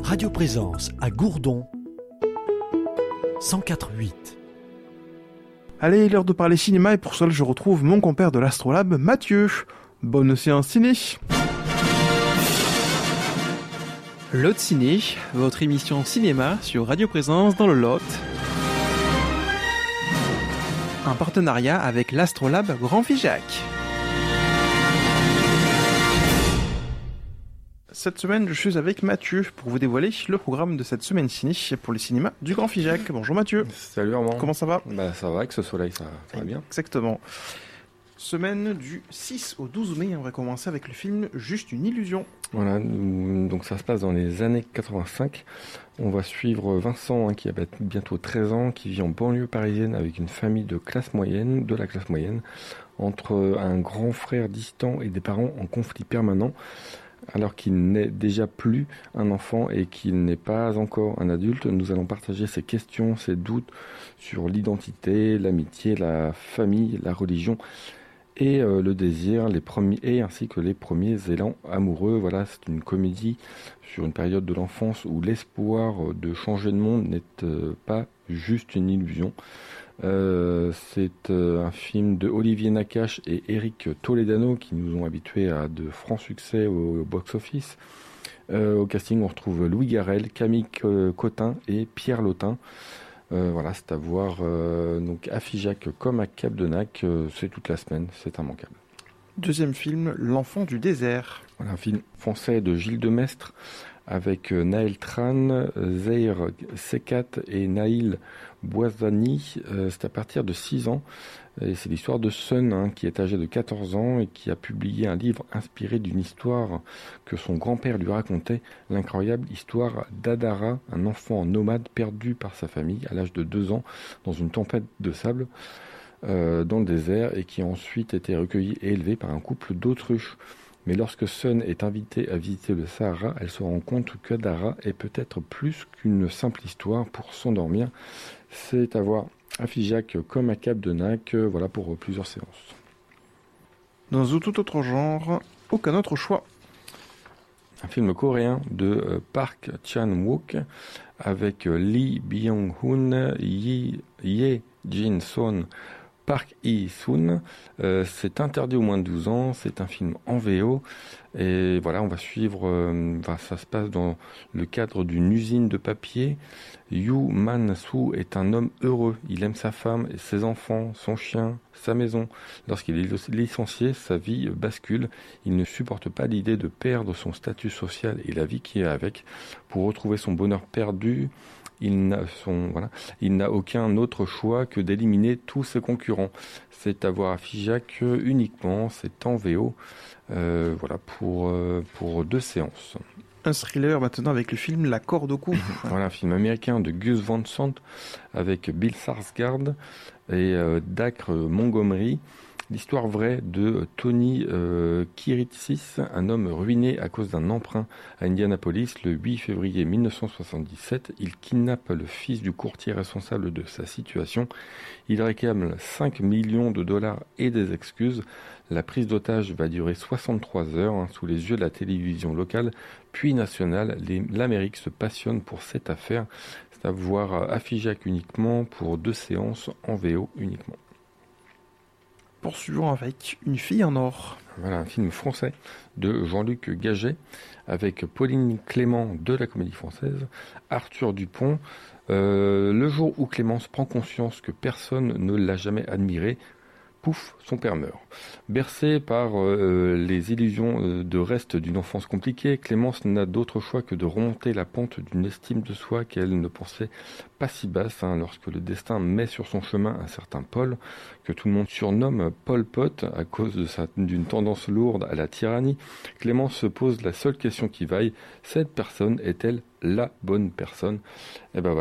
Radio Présence à Gourdon 104.8. Allez, l'heure de parler cinéma et pour cela je retrouve mon compère de l'Astrolabe, Mathieu. Bonne séance ciné. Lot Ciné, votre émission cinéma sur Radio Présence dans le Lot. Un partenariat avec l'Astrolabe Grand Figeac. Cette semaine, je suis avec Mathieu pour vous dévoiler le programme de cette semaine ciné pour les cinémas du Grand Figeac. Bonjour Mathieu. Salut Armand. Comment ça va ? Ça va, avec ce soleil, ça va bien. Exactement. Semaine du 6 au 12 mai, on va commencer avec le film Juste une illusion. Voilà, donc ça se passe dans les années 85. On va suivre Vincent, qui a bientôt 13 ans, qui vit en banlieue parisienne avec une famille de la classe moyenne, entre un grand frère distant et des parents en conflit permanent, alors qu'il n'est déjà plus un enfant et qu'il n'est pas encore un adulte. Nous allons partager ses questions, ses doutes sur l'identité, l'amitié, la famille, la religion et le désir, ainsi que les premiers élans amoureux. Voilà, c'est une comédie sur une période de l'enfance où l'espoir de changer de monde n'est pas juste une illusion. C'est un film de Olivier Nakache et Eric Toledano qui nous ont habitués à de francs succès au box-office. Au casting, on retrouve Louis Garrel, Camille Cotin et Pierre Lotin. Voilà, c'est à voir donc à Figeac comme à Cap-de-Nac, c'est toute la semaine, c'est immanquable. Deuxième film, L'Enfant du désert. Voilà, un film français de Gilles Demestre avec Naël Tran, Zahir Sekat et Naïl Boisani. C'est à partir de 6 ans. Et c'est l'histoire de Sun, qui est âgé de 14 ans et qui a publié un livre inspiré d'une histoire que son grand-père lui racontait, l'incroyable histoire d'Adara, un enfant nomade perdu par sa famille à l'âge de 2 ans dans une tempête de sable dans le désert et qui a ensuite été recueilli et élevé par un couple d'autruches. Mais lorsque Sun est invitée à visiter le Sahara, elle se rend compte qu'Adara est peut-être plus qu'une simple histoire pour s'endormir. C'est à voir à Figeac comme à Cap-de-Nac, voilà pour plusieurs séances. Dans un tout autre genre, aucun autre choix. Un film coréen de Park Chan-wook avec Lee Byung-hun, Ye Jin-son, Park Hee-sun. C'est interdit aux moins de 12 ans, c'est un film en VO et voilà, on va suivre, ça se passe dans le cadre d'une usine de papier. Yoo Man-soo est un homme heureux, il aime sa femme et ses enfants, son chien, sa maison. Lorsqu'il est licencié, sa vie bascule, il ne supporte pas l'idée de perdre son statut social et la vie qui est avec. Pour retrouver son bonheur perdu, il n'a aucun autre choix que d'éliminer tous ses concurrents. C'est à voir à Figeac uniquement, c'est en VO, voilà pour 2 séances. Un thriller maintenant avec le film La corde au cou. Voilà, un film américain de Gus Van Sant avec Bill Skarsgård et Dacre Montgomery. L'histoire vraie de Tony Kiritsis, un homme ruiné à cause d'un emprunt à Indianapolis le 8 février 1977. Il kidnappe le fils du courtier responsable de sa situation. Il réclame 5 millions de dollars et des excuses. La prise d'otage va durer 63 heures sous les yeux de la télévision locale puis nationale. L'Amérique se passionne pour cette affaire. C'est à voir à Figeac uniquement pour 2 séances en VO uniquement. Poursuivons avec Une fille en or. Voilà, un film français de Jean-Luc Gaget avec Pauline Clément de la Comédie Française, Arthur Dupont. Le jour où Clémence prend conscience que personne ne l'a jamais admirée, pouf, son père meurt. Bercée par les illusions de reste d'une enfance compliquée, Clémence n'a d'autre choix que de remonter la pente d'une estime de soi qu'elle ne pensait pas si basse lorsque le destin met sur son chemin un certain Paul, que tout le monde surnomme Pol Pot à cause d'une tendance lourde à la tyrannie. Clémence se pose la seule question qui vaille, cette personne est-elle la bonne personne ? Et